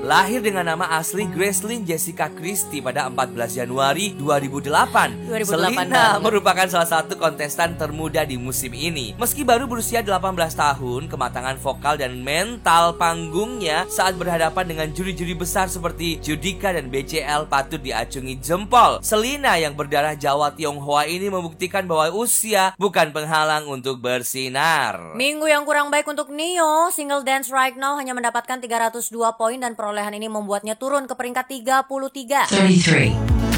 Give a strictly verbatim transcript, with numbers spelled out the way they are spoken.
Lahir dengan nama asli Gracelyn Jessica Christie pada empat belas Januari dua ribu delapan, dua ribu delapan Selena banget. merupakan salah satu kontestan termuda di musim ini. Meski baru berusia delapan belas tahun, kematangan vokal dan mental panggungnya saat berhadapan dengan juri-juri besar seperti Judika dan B C L patut diacungi jempol. Selena yang berdarah Jawa Tionghoa ini membuktikan bahwa usia bukan penghalang untuk bersinar. Minggu yang kurang baik untuk Nio, single Dance Right Now hanya mendapatkan tiga ratus dua poin dan perolehan ini membuatnya turun ke peringkat tiga puluh tiga. thirty-three.